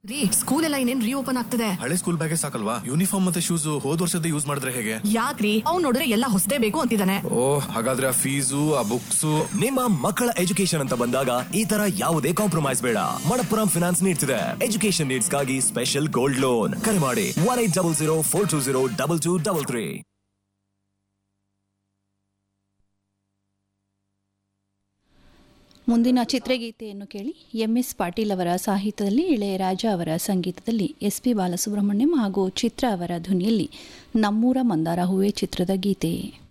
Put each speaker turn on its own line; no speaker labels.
School ಎಲ್ಲ ಇನ್ನೇನ್ reopen ಆಗ್ತದೆ.
ಹಳೆ ಸ್ಕೂಲ್ ಬ್ಯಾಗೇ ಸಾಕಲ್ವಾ, ಯೂನಿಫಾರ್ಮ್ ಮತ್ತೆ ಶೂಸ್ ಹೋದ್ ವರ್ಷದ ಯೂಸ್ ಮಾಡಿದ್ರೆ ಹೇಗೆ?
ಯಾಕ್ರಿ ಅವ್ನು ನೋಡಿದ್ರೆ ಎಲ್ಲ ಹೊಸದೇ ಬೇಕು ಅಂತಿದ್ದಾನೆ.
ಹಾಗಾದ್ರೆ ಆ ಫೀಸು ಆ ಬುಕ್ಸ್.
ನಿಮ್ಮ ಮಕ್ಕಳ ಎಜುಕೇಶನ್ ಅಂತ ಬಂದಾಗ ಈ ತರ ಯಾವುದೇ ಕಾಂಪ್ರಮೈಸ್ ಬೇಡ. ಮಣಪ್ಪುರಂ ಫಿನಾನ್ಸ್ ನೀಡ್ತಿದೆ ಎಜುಕೇಶನ್ ನೀಡ್ಸ್ ಗಾಗಿ ಸ್ಪೆಷಲ್ ಗೋಲ್ಡ್ ಲೋನ್. ಕರೆ ಮಾಡಿ 1800420233.
ಮುಂದಿನ ಚಿತ್ರಗೀತೆಯನ್ನು ಕೇಳಿ. MS ಪಾಟೀಲ್ ಅವರ ಸಾಹಿತ್ಯದಲ್ಲಿ, ಇಳೆಯರಾಜ ಅವರ ಸಂಗೀತದಲ್ಲಿ, SP ಬಾಲಸುಬ್ರಹ್ಮಣ್ಯಂ ಹಾಗೂ ಚಿತ್ರ ಅವರ ಧ್ವನಿಯಲ್ಲಿ ನಮ್ಮೂರ ಮಂದಾರ ಹೂವೆ ಚಿತ್ರದ ಗೀತೆ.